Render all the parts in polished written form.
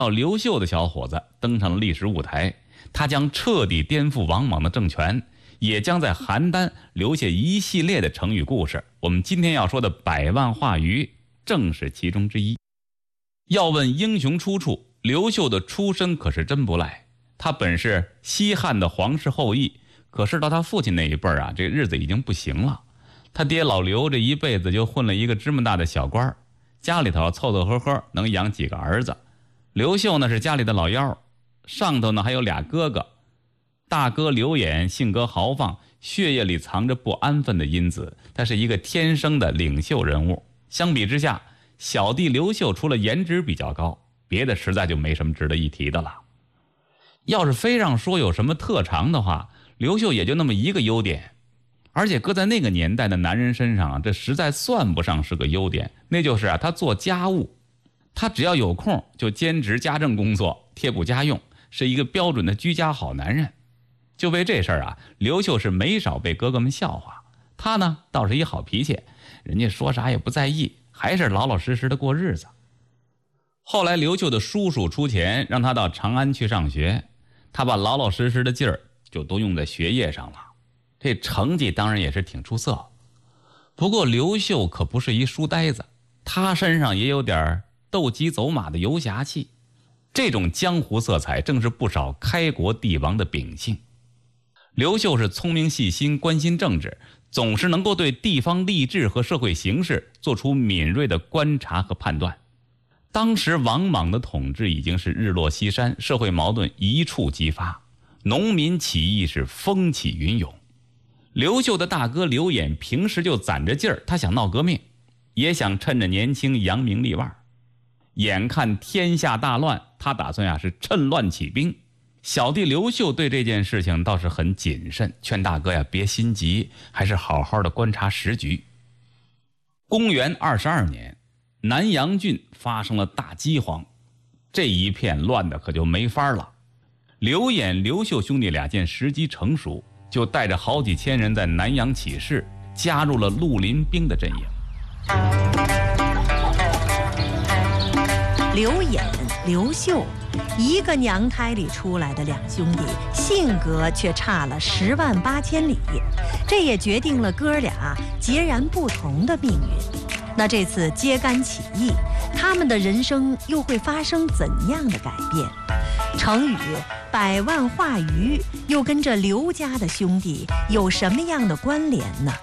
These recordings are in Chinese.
刘秀的小伙子登上了历史舞台，他将彻底颠覆王莽的政权，也将在邯郸留下一系列的成语故事。我们今天要说的百万画鱼正是其中之一。要问英雄出处，刘秀的出身可是真不赖。他本是西汉的皇室后裔，可是到他父亲那一辈啊，这日子已经不行了。他爹老刘这一辈子就混了一个芝麻大的小官，家里头凑凑合合能养几个儿子。刘秀呢是家里的老幺，上头呢还有俩哥哥。大哥刘演性格豪放，血液里藏着不安分的因子，他是一个天生的领袖人物。相比之下，小弟刘秀除了颜值比较高，别的实在就没什么值得一提的了。要是非让说有什么特长的话，刘秀也就那么一个优点，而且搁在那个年代的男人身上啊，这实在算不上是个优点，那就是啊，他做家务。他只要有空就兼职家政工作，贴补家用，是一个标准的居家好男人。就为这事儿啊，刘秀是没少被哥哥们笑话。他呢倒是一好脾气，人家说啥也不在意，还是老老实实的过日子。后来刘秀的叔叔出钱让他到长安去上学，他把老老实实的劲儿就都用在学业上了，这成绩当然也是挺出色。不过刘秀可不是一书呆子，他身上也有点斗鸡走马的游侠气，这种江湖色彩正是不少开国帝王的秉性。刘秀是聪明细心，关心政治，总是能够对地方吏治和社会形势做出敏锐的观察和判断。当时王莽的统治已经是日落西山，社会矛盾一触即发，农民起义是风起云涌。刘秀的大哥刘演平时就攒着劲儿，他想闹革命，也想趁着年轻扬名立万。眼看天下大乱，他打算是趁乱起兵。小弟刘秀对这件事情倒是很谨慎，劝大哥别心急，还是好好的观察时局。公元22年，南阳郡发生了大饥荒，这一片乱的可就没法了。刘演、刘秀兄弟俩见时机成熟，就带着好几千人在南阳起事，加入了绿林兵的阵营。 刘演、刘秀，一个娘胎里出来的两兄弟，性格却差了10万8千里，这也决定了哥俩截然不同的命运。那这次揭竿起义，他们的人生又会发生怎样的改变？成语百万画鱼又跟这刘家的兄弟有什么样的关联呢？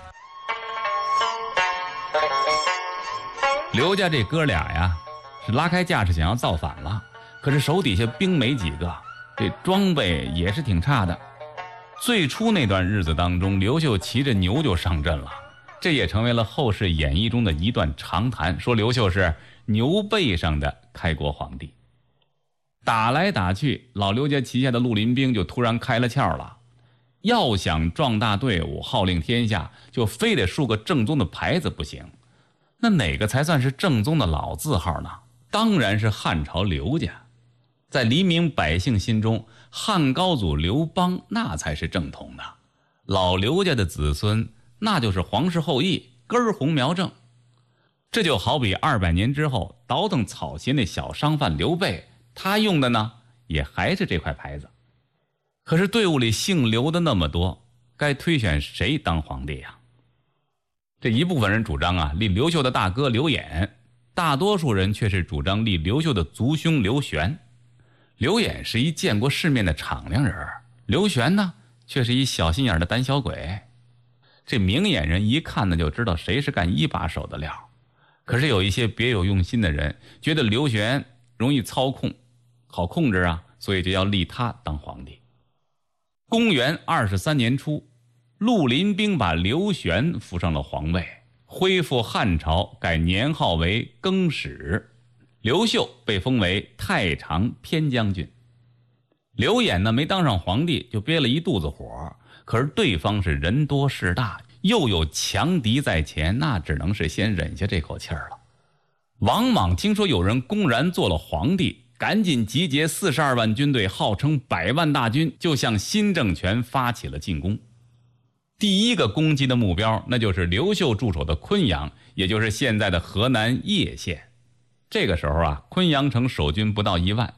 刘家这哥俩呀，是拉开架势想要造反了，可是手底下兵没几个，这装备也是挺差的。最初那段日子当中，刘秀骑着牛就上阵了，这也成为了后世演义中的一段长谈，说刘秀是牛背上的开国皇帝。打来打去，老刘家旗下的绿林兵就突然开了窍了，要想壮大队伍号令天下，就非得竖个正宗的牌子不行。那哪个才算是正宗的老字号呢？当然是汉朝刘家。在黎民百姓心中，汉高祖刘邦那才是正统的，老刘家的子孙那就是皇室后裔，根红苗正。这就好比200年之后倒腾草鞋那小商贩刘备，他用的呢也还是这块牌子。可是队伍里姓刘的那么多，该推选谁当皇帝呀？这一部分人主张立刘秀的大哥刘演，大多数人却是主张立刘秀的族兄刘玄。刘演是一见过世面的敞亮人，刘玄呢却是一小心眼的胆小鬼。这明眼人一看呢就知道谁是干一把手的料。可是有一些别有用心的人觉得刘玄容易操控，好控制啊，所以就要立他当皇帝。公元23年初，绿林兵把刘玄扶上了皇位，恢复汉朝，改年号为更始。刘秀被封为太常偏将军。刘演呢没当上皇帝，就憋了一肚子火，可是对方是人多势大，又有强敌在前，那只能是先忍下这口气儿了。王莽听说有人公然做了皇帝，赶紧集结42万军队，号称100万大军，就向新政权发起了进攻。第一个攻击的目标，那就是刘秀驻守的昆阳，也就是现在的河南叶县。这个时候昆阳城守军不到1万，